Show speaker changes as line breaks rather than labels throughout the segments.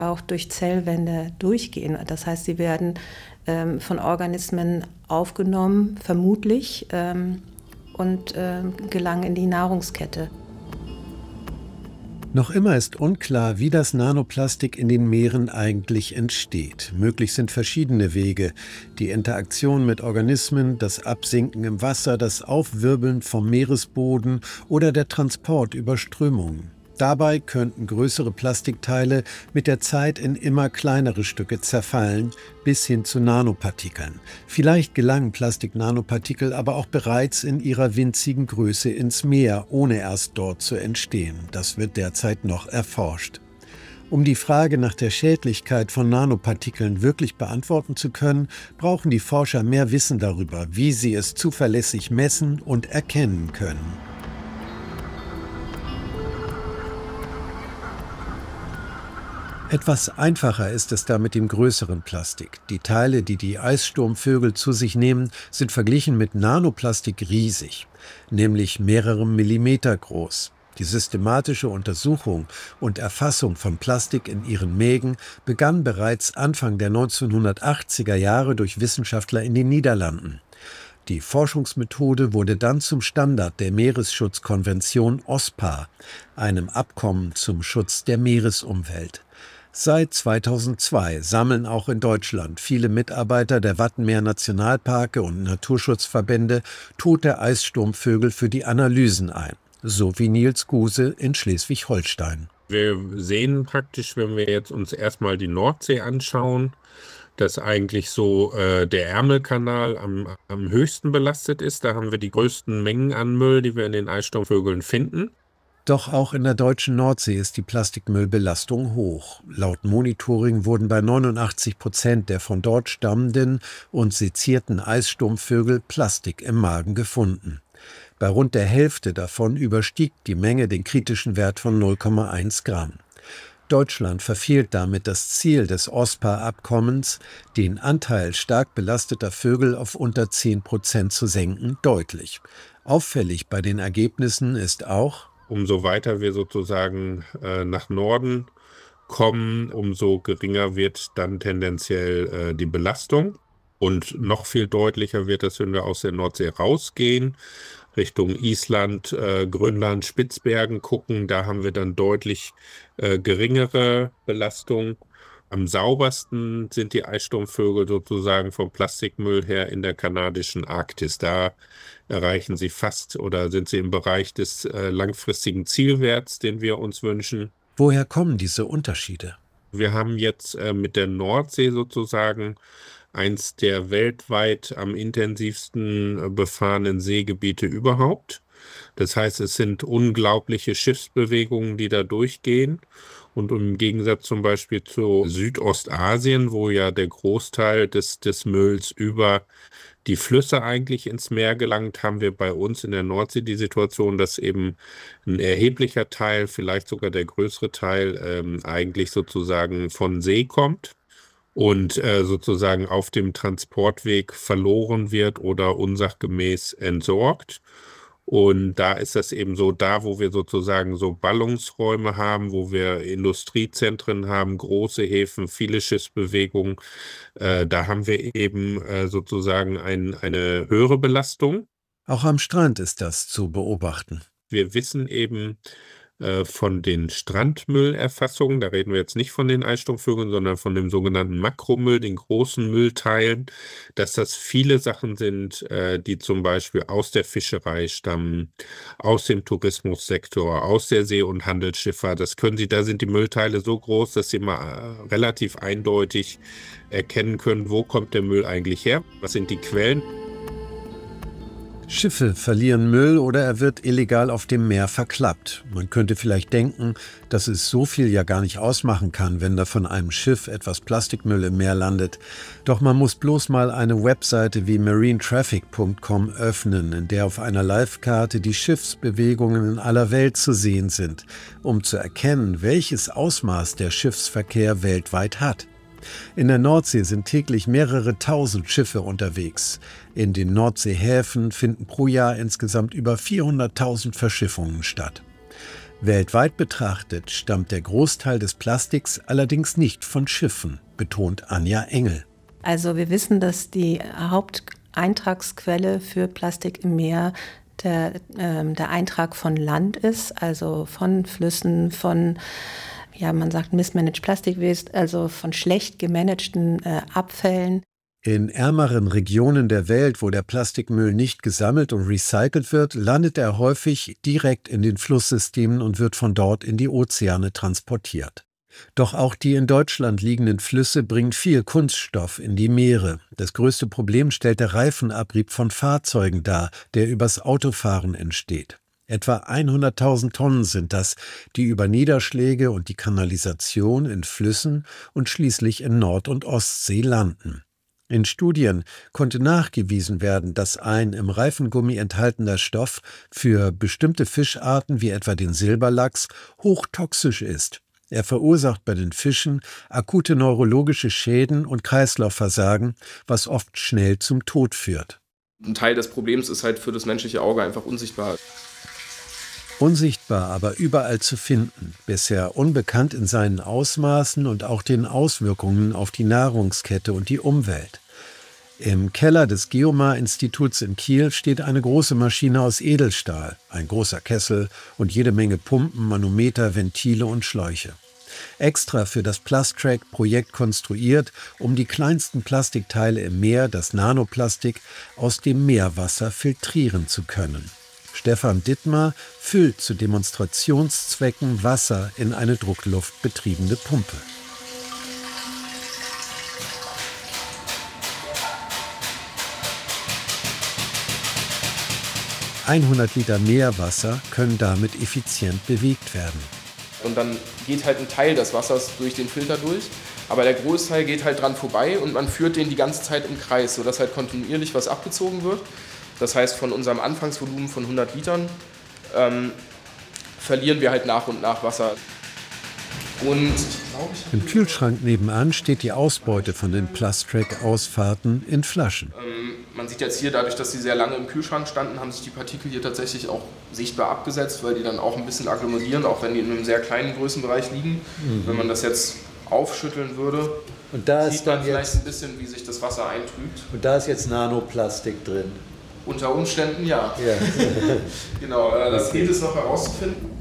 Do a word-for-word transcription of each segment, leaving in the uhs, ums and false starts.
auch durch Zellwände durchgehen. Das heißt, sie werden ähm, von Organismen aufgenommen, vermutlich, ähm, und äh, gelangen in die Nahrungskette.
Noch immer ist unklar, wie das Nanoplastik in den Meeren eigentlich entsteht. Möglich sind verschiedene Wege. Die Interaktion mit Organismen, das Absinken im Wasser, das Aufwirbeln vom Meeresboden oder der Transport über Strömungen. Dabei könnten größere Plastikteile mit der Zeit in immer kleinere Stücke zerfallen, bis hin zu Nanopartikeln. Vielleicht gelangen Plastik-Nanopartikel aber auch bereits in ihrer winzigen Größe ins Meer, ohne erst dort zu entstehen. Das wird derzeit noch erforscht. Um die Frage nach der Schädlichkeit von Nanopartikeln wirklich beantworten zu können, brauchen die Forscher mehr Wissen darüber, wie sie es zuverlässig messen und erkennen können. Etwas einfacher ist es da mit dem größeren Plastik. Die Teile, die die Eissturmvögel zu sich nehmen, sind verglichen mit Nanoplastik riesig, nämlich mehrere Millimeter groß. Die systematische Untersuchung und Erfassung von Plastik in ihren Mägen begann bereits Anfang der neunzehnhundertachtziger Jahre durch Wissenschaftler in den Niederlanden. Die Forschungsmethode wurde dann zum Standard der Meeresschutzkonvention OSPAR, einem Abkommen zum Schutz der Meeresumwelt. Seit zweitausendzwei sammeln auch in Deutschland viele Mitarbeiter der Wattenmeer-Nationalparke und Naturschutzverbände tote Eissturmvögel für die Analysen ein. So wie Nils Guse in Schleswig-Holstein.
Wir sehen praktisch, wenn wir jetzt uns erstmal die Nordsee anschauen, dass eigentlich so äh, der Ärmelkanal am, am höchsten belastet ist. Da haben wir die größten Mengen an Müll, die wir in den Eissturmvögeln finden.
Doch auch in der deutschen Nordsee ist die Plastikmüllbelastung hoch. Laut Monitoring wurden bei neunundachtzig Prozent der von dort stammenden und sezierten Eissturmvögel Plastik im Magen gefunden. Bei rund der Hälfte davon überstieg die Menge den kritischen Wert von null Komma eins Gramm. Deutschland verfehlt damit das Ziel des OSPAR-Abkommens, den Anteil stark belasteter Vögel auf unter zehn Prozent zu senken, deutlich. Auffällig bei den Ergebnissen ist auch:
Umso weiter wir sozusagen äh, nach Norden kommen, umso geringer wird dann tendenziell äh, die Belastung. Und noch viel deutlicher wird es, wenn wir aus der Nordsee rausgehen, Richtung Island, äh, Grönland, Spitzbergen gucken. Da haben wir dann deutlich äh, geringere Belastung. Am saubersten sind die Eissturmvögel sozusagen vom Plastikmüll her in der kanadischen Arktis. Da erreichen sie fast oder sind sie im Bereich des äh, langfristigen Zielwerts, den wir uns wünschen.
Woher kommen diese Unterschiede?
Wir haben jetzt äh, mit der Nordsee sozusagen eins der weltweit am intensivsten äh, befahrenen Seegebiete überhaupt. Das heißt, es sind unglaubliche Schiffsbewegungen, die da durchgehen. Und im Gegensatz zum Beispiel zu Südostasien, wo ja der Großteil des, des Mülls über die Flüsse eigentlich ins Meer gelangt, haben wir bei uns in der Nordsee die Situation, dass eben ein erheblicher Teil, vielleicht sogar der größere Teil, ähm, eigentlich sozusagen von See kommt und äh, sozusagen auf dem Transportweg verloren wird oder unsachgemäß entsorgt. Und da ist das eben so, da wo wir sozusagen so Ballungsräume haben, wo wir Industriezentren haben, große Häfen, viele Schiffsbewegungen, äh, da haben wir eben äh, sozusagen ein, eine höhere Belastung.
Auch am Strand ist das zu beobachten.
Wir wissen eben äh, von den Strandmüllerfassungen, da reden wir jetzt nicht von den Eissturmvögeln, sondern von dem sogenannten Makromüll, den großen Müllteilen, dass das viele Sachen sind, äh, die zum Beispiel aus der Fischerei stammen, aus dem Tourismussektor, aus der See- und Handelsschifffahrt. Das können Sie, da sind die Müllteile so groß, dass Sie mal äh, relativ eindeutig erkennen können, wo kommt der Müll eigentlich her, was sind die Quellen.
Schiffe verlieren Müll oder er wird illegal auf dem Meer verklappt. Man könnte vielleicht denken, dass es so viel ja gar nicht ausmachen kann, wenn da von einem Schiff etwas Plastikmüll im Meer landet. Doch man muss bloß mal eine Webseite wie marine traffic punkt com öffnen, in der auf einer Live-Karte die Schiffsbewegungen in aller Welt zu sehen sind, um zu erkennen, welches Ausmaß der Schiffsverkehr weltweit hat. In der Nordsee sind täglich mehrere tausend Schiffe unterwegs. In den Nordseehäfen finden pro Jahr insgesamt über vierhunderttausend Verschiffungen statt. Weltweit betrachtet stammt der Großteil des Plastiks allerdings nicht von Schiffen, betont Anja Engel.
Also wir wissen, dass die Haupteintragsquelle für Plastik im Meer der, äh, der Eintrag von Land ist, also von Flüssen, von, ja, man sagt mismanaged Plastic Waste, also von schlecht gemanagten äh, Abfällen.
In ärmeren Regionen der Welt, wo der Plastikmüll nicht gesammelt und recycelt wird, landet er häufig direkt in den Flusssystemen und wird von dort in die Ozeane transportiert. Doch auch die in Deutschland liegenden Flüsse bringen viel Kunststoff in die Meere. Das größte Problem stellt der Reifenabrieb von Fahrzeugen dar, der übers Autofahren entsteht. Etwa hunderttausend Tonnen sind das, die über Niederschläge und die Kanalisation in Flüssen und schließlich in Nord- und Ostsee landen. In Studien konnte nachgewiesen werden, dass ein im Reifengummi enthaltener Stoff für bestimmte Fischarten wie etwa den Silberlachs hochtoxisch ist. Er verursacht bei den Fischen akute neurologische Schäden und Kreislaufversagen, was oft schnell zum Tod führt.
Ein Teil des Problems ist halt für das menschliche Auge einfach unsichtbar.
Unsichtbar, aber überall zu finden, bisher unbekannt in seinen Ausmaßen und auch den Auswirkungen auf die Nahrungskette und die Umwelt. Im Keller des Geomar-Instituts in Kiel steht eine große Maschine aus Edelstahl, ein großer Kessel und jede Menge Pumpen, Manometer, Ventile und Schläuche. Extra für das Plustrack-Projekt konstruiert, um die kleinsten Plastikteile im Meer, das Nanoplastik, aus dem Meerwasser filtrieren zu können. Stefan Dittmar füllt zu Demonstrationszwecken Wasser in eine druckluftbetriebene Pumpe. hundert Liter Meerwasser können damit effizient bewegt werden.
Und dann geht halt ein Teil des Wassers durch den Filter durch, aber der Großteil geht halt dran vorbei und man führt den die ganze Zeit im Kreis, sodass halt kontinuierlich was abgezogen wird. Das heißt, von unserem Anfangsvolumen von hundert Litern ähm, verlieren wir halt nach und nach Wasser. Und
im Kühlschrank nebenan steht die Ausbeute von den Plustrack-Ausfahrten in Flaschen.
Ähm, man sieht jetzt hier, dadurch, dass sie sehr lange im Kühlschrank standen, haben sich die Partikel hier tatsächlich auch sichtbar abgesetzt, weil die dann auch ein bisschen agglomerieren, auch wenn die in einem sehr kleinen Größenbereich liegen. Mhm. Wenn man das jetzt aufschütteln würde,
und da
sieht man vielleicht ein bisschen, wie sich das Wasser eintrübt.
Und da ist jetzt Nanoplastik drin?
Unter Umständen ja.
Ja.
Genau, äh, das gilt es noch herauszufinden.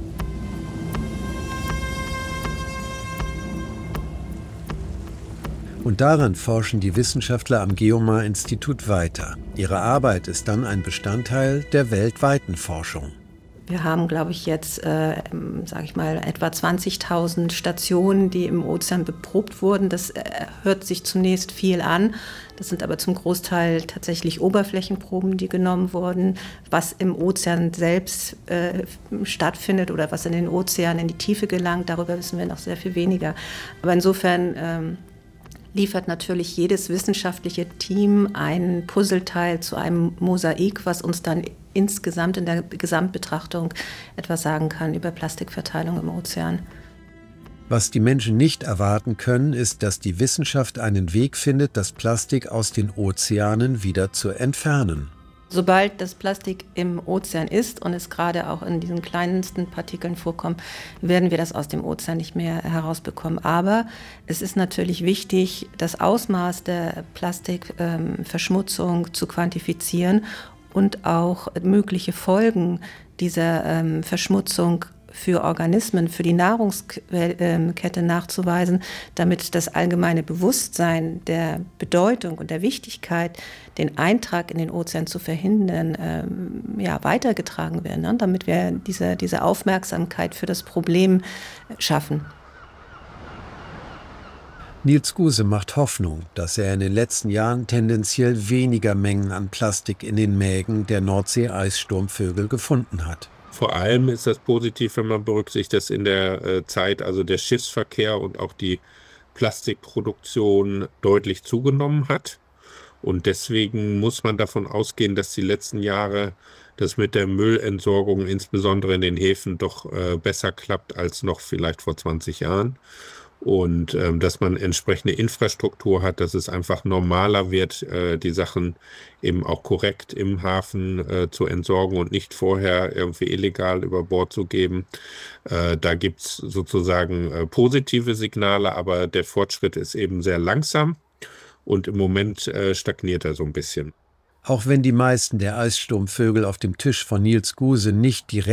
Und daran forschen die Wissenschaftler am Geomar-Institut weiter. Ihre Arbeit ist dann ein Bestandteil der weltweiten Forschung.
Wir haben, glaube ich, jetzt, äh, sage ich mal, etwa zwanzigtausend Stationen, die im Ozean beprobt wurden. Das äh, hört sich zunächst viel an. Das sind aber zum Großteil tatsächlich Oberflächenproben, die genommen wurden. Was im Ozean selbst äh, stattfindet oder was in den Ozeanen in die Tiefe gelangt, darüber wissen wir noch sehr viel weniger. Aber insofern ähm, liefert natürlich jedes wissenschaftliche Team ein Puzzleteil zu einem Mosaik, was uns dann insgesamt in der Gesamtbetrachtung etwas sagen kann über Plastikverteilung im Ozean.
Was die Menschen nicht erwarten können, ist, dass die Wissenschaft einen Weg findet, das Plastik aus den Ozeanen wieder zu entfernen.
Sobald das Plastik im Ozean ist und es gerade auch in diesen kleinsten Partikeln vorkommt, werden wir das aus dem Ozean nicht mehr herausbekommen. Aber es ist natürlich wichtig, das Ausmaß der Plastikverschmutzung ähm, zu quantifizieren und auch mögliche Folgen dieser ähm, Verschmutzung für Organismen, für die Nahrungskette nachzuweisen, damit das allgemeine Bewusstsein der Bedeutung und der Wichtigkeit, den Eintrag in den Ozean zu verhindern, ähm, ja, weitergetragen werden, ne? Damit wir diese, diese Aufmerksamkeit für das Problem schaffen.
Niels Guse macht Hoffnung, dass er in den letzten Jahren tendenziell weniger Mengen an Plastik in den Mägen der Nordsee-Eissturmvögel gefunden hat.
Vor allem ist das positiv, wenn man berücksichtigt, dass in der äh, Zeit also der Schiffsverkehr und auch die Plastikproduktion deutlich zugenommen hat. Und deswegen muss man davon ausgehen, dass die letzten Jahre das mit der Müllentsorgung, insbesondere in den Häfen, doch äh, besser klappt als noch vielleicht vor zwanzig Jahren. Und ähm, dass man entsprechende Infrastruktur hat, dass es einfach normaler wird, äh, die Sachen eben auch korrekt im Hafen äh, zu entsorgen und nicht vorher irgendwie illegal über Bord zu geben. Äh, da gibt es sozusagen äh, positive Signale, aber der Fortschritt ist eben sehr langsam und im Moment äh, stagniert er so ein bisschen.
Auch wenn die meisten der Eissturmvögel auf dem Tisch von Niels Guse nicht direkt